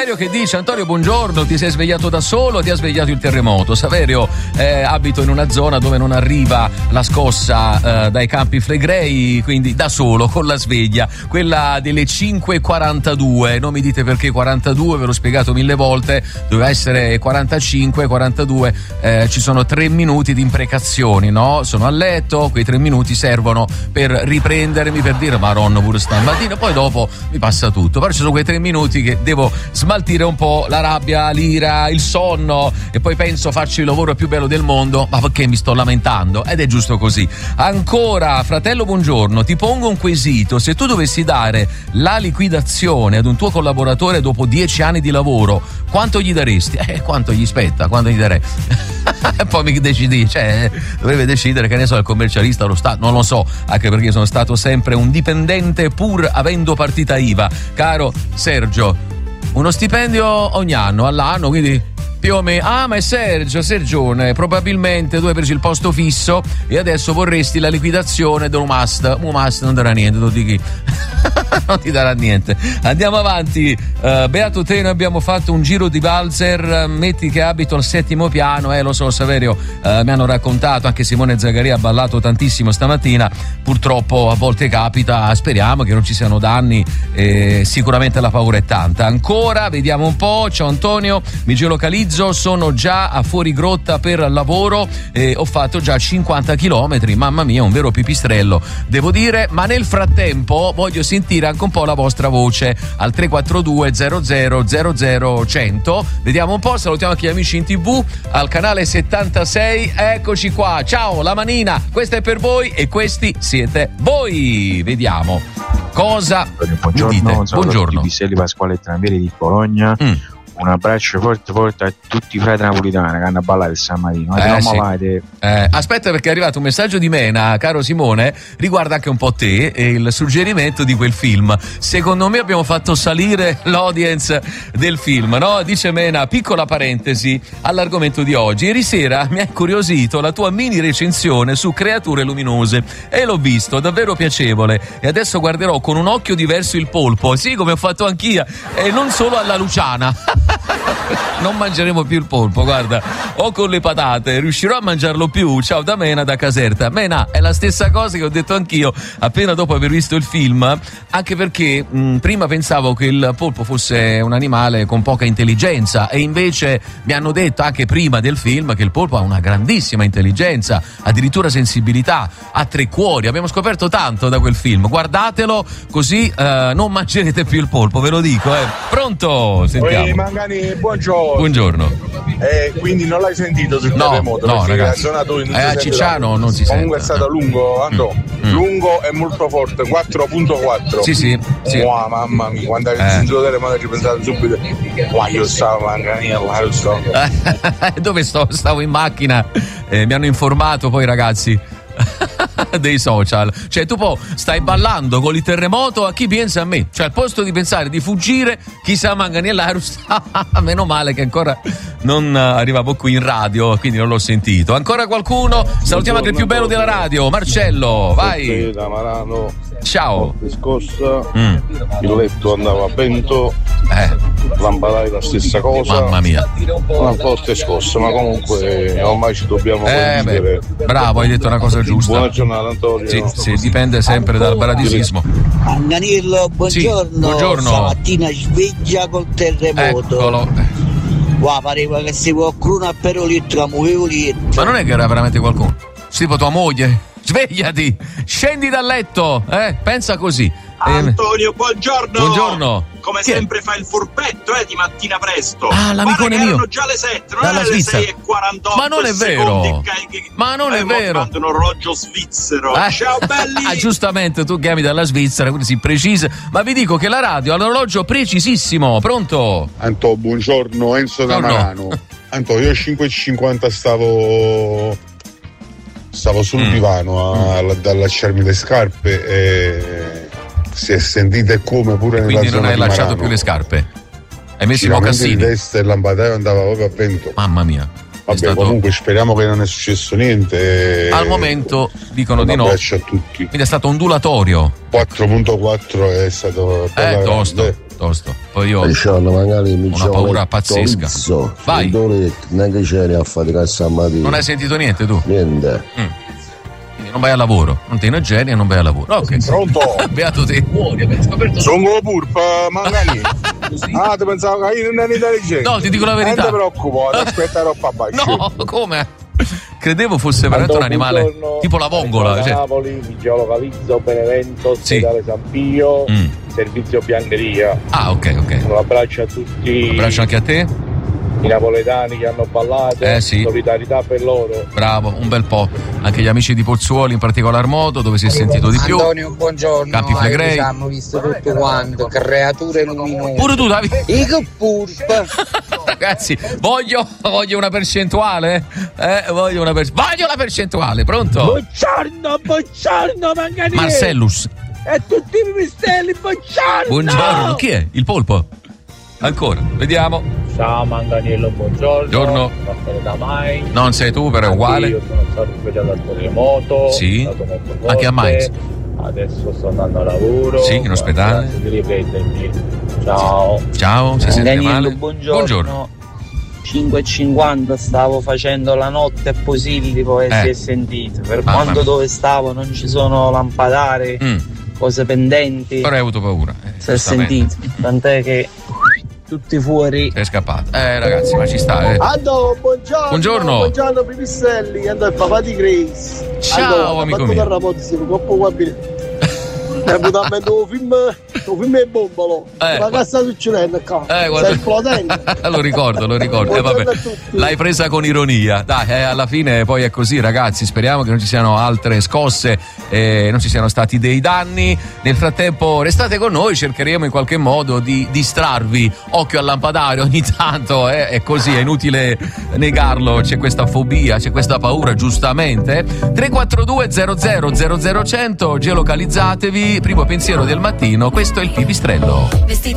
Saverio che dice: Antonio, buongiorno, ti sei svegliato da solo o ti ha svegliato il terremoto? Saverio, abito in una zona dove non arriva la scossa dai Campi Flegrei, quindi da solo con la sveglia, quella delle 5:42. Non mi dite perché 42, ve l'ho spiegato 1000 volte, doveva essere 45, 42. Ci sono 3 minuti di imprecazioni, no? Sono a letto, quei 3 minuti servono per riprendermi, per dire Maronno pure stamattina, poi dopo mi passa tutto. Però ci sono quei 3 minuti che devo smaltire un po' la rabbia, l'ira, il sonno, e poi penso faccio il lavoro più bello del mondo, ma perché mi sto lamentando? Ed è giusto così. Ancora, fratello, buongiorno, ti pongo un quesito: se tu dovessi dare la liquidazione ad un tuo collaboratore dopo 10 anni di lavoro, quanto gli daresti? Quanto gli spetta? Quanto gli darei? E poi mi decidi, dovrebbe decidere, che ne so, il commercialista, lo Stato, non lo so, anche perché sono stato sempre un dipendente pur avendo partita IVA. Caro Sergio, uno stipendio ogni anno, all'anno, quindi più o meno. Ma è Sergione, probabilmente tu hai preso il posto fisso e adesso vorresti la liquidazione del must non darà niente, lo dico. Non ti darà niente. Andiamo avanti. Beato te, noi abbiamo fatto un giro di valzer, metti che abito al 7° piano, lo so Saverio, mi hanno raccontato, anche Simone Zagaria ha ballato tantissimo stamattina, purtroppo a volte capita, speriamo che non ci siano danni, sicuramente la paura è tanta. Ancora, vediamo un po', ciao Antonio, mi geolocalizzo, sono già a Fuorigrotta per lavoro e ho fatto già 50 chilometri, mamma mia, un vero pipistrello, devo dire, ma nel frattempo voglio sentire anche un po' la vostra voce al 342 00 100. Vediamo un po', salutiamo anche gli amici in TV al canale 76. Eccoci qua, ciao, la manina, questa è per voi e questi siete voi. Vediamo cosa buongiorno, dite. Buongiorno, Piselli Pasquale Tranvieri di Bologna. Un abbraccio forte a tutti i frati napolitani che hanno a ballare stamattina. Sì. Aspetta, perché è arrivato un messaggio di Mena, caro Simone, riguarda anche un po' te e il suggerimento di quel film. Secondo me abbiamo fatto salire l'audience del film, no? Dice Mena, piccola parentesi all'argomento di oggi. Ieri sera mi ha incuriosito la tua mini recensione su Creature Luminose e l'ho visto, davvero piacevole. E adesso guarderò con un occhio diverso il polpo, sì, come ho fatto anch'io, e non solo alla Luciana. Non mangeremo più il polpo, guarda, o con le patate, riuscirò a mangiarlo più. Ciao da Mena, da Caserta. Mena, è la stessa cosa che ho detto anch'io appena dopo aver visto il film, anche perché prima pensavo che il polpo fosse un animale con poca intelligenza e invece mi hanno detto anche prima del film che il polpo ha una grandissima intelligenza, addirittura sensibilità, ha 3 cuori. Abbiamo scoperto tanto da quel film, guardatelo, così non mangerete più il polpo, ve lo dico. Pronto? Sentiamo. Mangani, buongiorno. Quindi non l'hai sentito sul terremoto? No, ragazzi. A Cicciano non si sente. Comunque è stato lungo, lungo e molto forte, 4.4. Sì. Wow, mamma mia, quando hai sentito il terremoto ci pensate subito. Io stavo Manganiella, Dove sto? Stavo in macchina, mi hanno informato poi, ragazzi. Dei social, cioè tu poi stai ballando con il terremoto, a chi pensa? A me, cioè al posto di pensare di fuggire, chissà Manganiellaro, meno male che ancora non arrivavo qui in radio, quindi non l'ho sentito. Ancora qualcuno? Salutiamo anche il più bello della radio, Marcello, vai. Ciao. Scossa, il letto andava a vento, lampadai la stessa cosa. Mamma mia, una forte scossa, ma comunque ormai ci dobbiamo convivere. Bravo, hai detto una cosa giusta. Buona giornata Antonio. Sì, dipende sempre dal baradisismo. Manganillo, buongiorno. Sì, buongiorno. Stamattina sveglia col terremoto. Eccolo. Wow, pareva che se qualcuno a Perolitto, muovevo lì. Ma non è che era veramente qualcuno? Tipo tua moglie? Svegliati, scendi dal letto, pensa così. Antonio, buongiorno. Buongiorno. Come sempre fai il furbetto, di mattina presto. L'amicone mio. Erano già le 7, non dalla erano le Svizzera. 6:48. Ma non è vero. Ma non è vero. Un orologio svizzero. Ciao belli. Giustamente, tu chiami dalla Svizzera, quindi si precisa. Ma vi dico che la radio ha l'orologio precisissimo. Pronto? Anto, buongiorno, Enzo da Marano. Anto, io a 5:50 stavo sul divano ad allacciarmi le scarpe e si è sentita come pure nella zona di Marano. Quindi non hai lasciato più le scarpe? Hai messo i mocassini? Il testa e il lampadaio andava proprio a vento. Mamma mia. Vabbè, comunque speriamo che non è successo niente. Al momento dicono di no. Un abbraccio a tutti. Quindi è stato ondulatorio. 4.4 è stato tosto. Tosto. Poi io magari mi ho una paura pazzesca. Vai. Neanche c'eri a faticare stamattina. Non hai sentito niente tu? Niente. Quindi non vai al lavoro, non ti geni e non vai al lavoro. Ok. Pronto? Beato te. Sono purpa, magari. Ti pensavo che io non ero intelligente. No, ti dico la verità. Non ti preoccupare, aspetta troppo basso. No, come? Credevo fosse veramente un animale buongiorno. tipo la vongola. Cioè. Napoli, mi geolocalizzo, Benevento, ospedale San Pio, servizio biancheria. Ah, ok. Un abbraccio a tutti. Un abbraccio anche a te. I napoletani che hanno ballato, sì. Solidarietà per loro. Bravo, un bel po'. Anche gli amici di Pozzuoli in particolar modo, dove si è sentito di più. Antonio, buongiorno. Campi Flegrei. Ci hanno visto tutto quanto, creature luminose. Pure tu, Davide. E che purpa. Ragazzi, voglio una percentuale. Voglio la percentuale, pronto? Buongiorno, Manganini. Marcellus. E tutti i mistelli, Buongiorno, chi è? Il polpo? Ancora, vediamo. Ciao Manganiello, buongiorno. Da mai. Non sei tu, però è uguale. Io sono stato svegliato dal terremoto. Sì. Sono stato molto Anche a Mainz. Adesso sto andando a lavoro. Sì, in ospedale. Grazie di riprendermi. Ciao. Ciao, si sente male? Buongiorno. 5:50 stavo facendo la notte a Posillipo e si è sentito. Per quanto dove stavo non ci sono lampadari, cose pendenti. Però hai avuto paura. Si è sentito. Tant'è che tutti fuori. Sei scappato. Ragazzi, ma ci sta, Ando, buongiorno. Buongiorno Pipistrelli, ando il papà di Grace. Ciao, amico mio. Un film è bombolo. Ma che sta succedendo qua? Sta esplodendo. Lo ricordo. Vabbè. L'hai presa con ironia. Dai, alla fine poi è così, ragazzi. Speriamo che non ci siano altre scosse, non ci siano stati dei danni. Nel frattempo restate con noi, cercheremo in qualche modo di distrarvi. Occhio al lampadario ogni tanto, è così, è inutile negarlo. C'è questa fobia, c'è questa paura, giustamente. 342 00 00 100, geolocalizzatevi. Primo pensiero del mattino, questo è il Pipistrello.